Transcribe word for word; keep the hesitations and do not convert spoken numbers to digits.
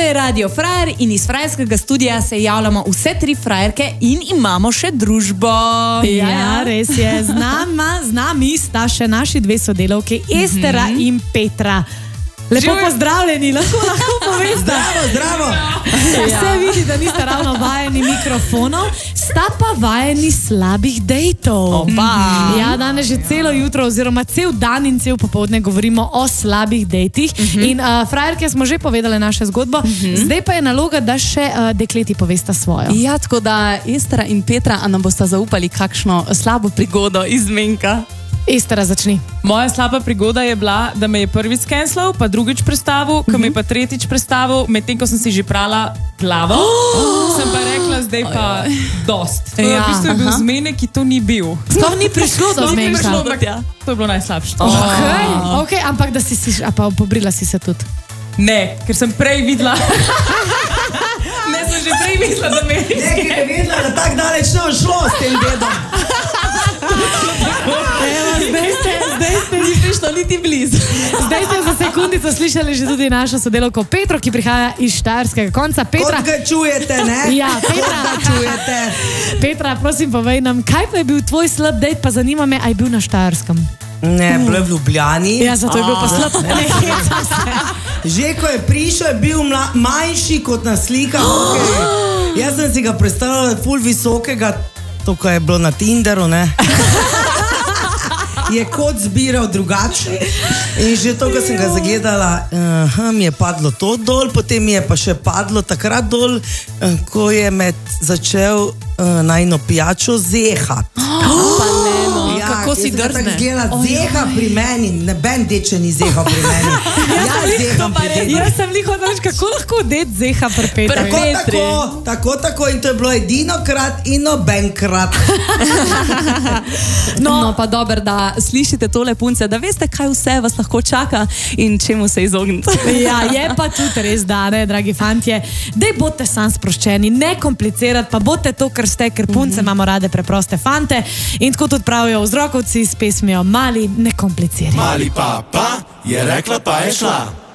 je Radio Frajer in iz frajerskega studia se javljamo vse tri frajerke in imamo še družbo. Ja, ja, res je. Z, nama, z nami sta še naši dve sodelavke, Estera mm -hmm. in Petra. Lepo Živ... pozdravljeni, lahko, lahko poveste. Zdravo, zdravo. Ja. Se vidi, da niste ravno vajeni mikrofonov, sta pa vajeni slabih dejtov. Opa. Ja, danes že celo jutro oziroma cel dan in cel popoldne govorimo o slabih dejtih. Mm -hmm. In uh, frajerke smo že povedali naše zgodbo, mm -hmm. zdaj pa je naloga, da še uh, dekleti povesta svojo. Ja, tako da Estera in Petra, a nam bosta zaupali kakšno slabo prigodo izmenka? Estera, začni. Moja slaba prigoda je bila, da me je prvič skenslal, pa drugič prestavil, uh -huh. ko me je pa tretjič prestavil, medtem ko sem si že prala glavo, oh! sem pa rekla, zdaj pa dost. To je ja. v bistvu je bil zmenek, ki to ni bil. Sploh ni prišlo do zmenka. To je bilo najslabše. Oh. Okay. Okay, ampak da si si, a pa pobrila si se tudi? Ne, ker sem prej videla. Ne, sem že prej videla, da me je skenslal. Ne, ker je videla, da tak daleč ne bo šlo s tem dedom. Evo, zdaj ste, zdaj ste ni prišlo niti blizu. Zdaj ste za sekundico slišali že tudi našo sodelavko Petro, ki prihaja iz štajerskega konca. Petra, kot ga čujete, ne? Ja, Petra, kot ga čujete. Petra, prosim, povej nam, kaj pa je bil tvoj slab dejt, pa zanima me, a je bil na Štajerskem? Ne, bilo je v Ljubljani. Ja, zato je bil pa slab. Ne, že ko je prišel, je bil mla, manjši kot na slikah. Okay. Jaz sem si ga predstavljala ful visokega, to, ko je bilo na Tinderu, ne? Je kot zbiral drugače. In že to, ko sem ga zagledala, uh, mi je padlo to dol, potem mi je pa še padlo takrat dol, uh, ko je med začel uh, najno pijačo zehati. Oh, pa ne, no. Ja, kako si drzne. Zeha pri meni, neben deče ni zehal pri meni. Ja, zeham pri meni. Jaz sem liho daleč, kako lahko det zeha pri Petri. Tako, tako, tako, tako in to je bilo edinokrat in nobenkrat. No, no pa dober, da slišite tole punce, da veste, kaj vse vas lahko čaka in čemu se izogniti. Ja, je pa tudi res, da ne, dragi fantje, dej bodite sam sproščeni, ne komplicirati, pa bodite to, kar ste, ker punce mm -hmm. imamo rade preproste fante in tako tudi pravijo vzrokovci s pesmijo Mali, ne kompliciraj. Mali papa je rekla, pa je šla.